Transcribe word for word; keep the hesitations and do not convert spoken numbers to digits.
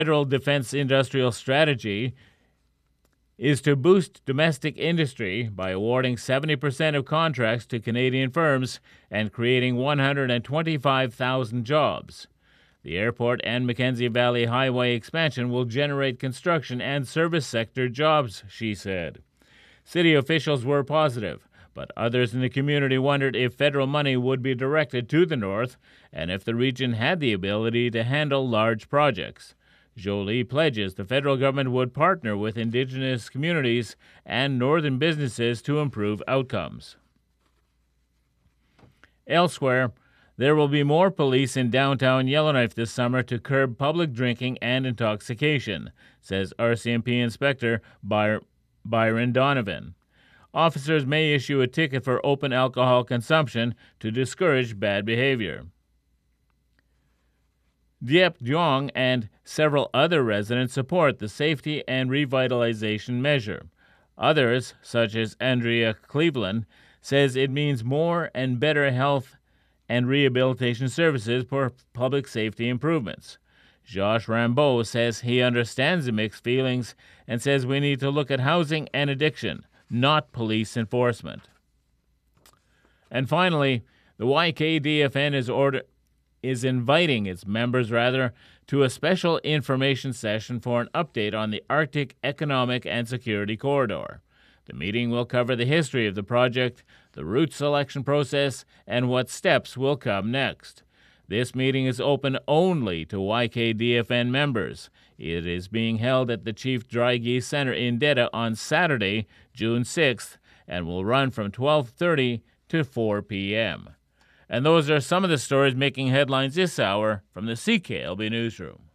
Federal Defense Industrial Strategy is to boost domestic industry by awarding seventy percent of contracts to Canadian firms and creating one hundred twenty-five thousand jobs. The airport and Mackenzie Valley Highway expansion will generate construction and service sector jobs, she said. City officials were positive, but others in the community wondered if federal money would be directed to the north and if the region had the ability to handle large projects. Jolie pledges the federal government would partner with Indigenous communities and northern businesses to improve outcomes. Elsewhere, there will be more police in downtown Yellowknife this summer to curb public drinking and intoxication, says R C M P Inspector By- Byron Donovan. Officers may issue a ticket for open alcohol consumption to discourage bad behavior. Diep Duong and several other residents support the safety and revitalization measure. Others, such as Andrea Cleveland, says it means more and better health and rehabilitation services for public safety improvements. Josh Rambeau says he understands the mixed feelings and says we need to look at housing and addiction, not police enforcement. And finally, the Y K D F N is order is inviting its members rather to a special information session for an update on the Arctic Economic and Security Corridor. The meeting will cover the history of the project, the route selection process, and what steps will come next. This meeting is open only to Y K D F N members. It is being held at the Chief Dry Geese Center in Detta on Saturday, June sixth, and will run from twelve thirty to four p.m. And those are some of the stories making headlines this hour from the C K L B Newsroom.